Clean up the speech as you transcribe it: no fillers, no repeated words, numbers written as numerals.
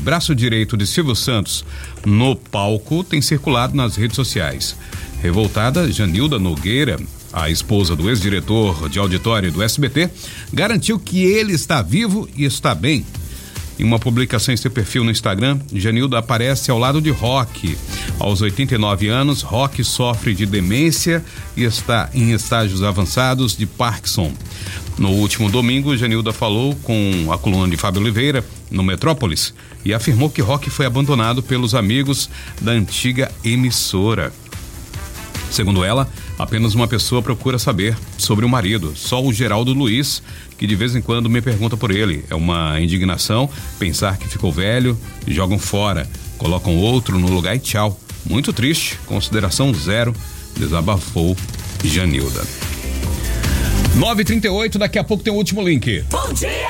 braço direito de Silvio Santos, no palco, tem circulado nas redes sociais. Revoltada, Janilda Nogueira, a esposa do ex-diretor de auditório do SBT, garantiu que ele está vivo e está bem. Em uma publicação em seu perfil no Instagram, Janilda aparece ao lado de Roque. Aos 89 anos, Roque sofre de demência e está em estágios avançados de Parkinson. No último domingo, Janilda falou com a coluna de Fábio Oliveira, no Metrópolis, e afirmou que Roque foi abandonado pelos amigos da antiga emissora. Segundo ela, apenas uma pessoa procura saber sobre o marido, só o Geraldo Luiz, que de vez em quando me pergunta por ele. É uma indignação pensar que ficou velho, jogam fora, colocam outro no lugar e tchau. Muito triste, consideração zero, desabafou Janilda. 9h38, daqui a pouco tem o último link. Bom dia!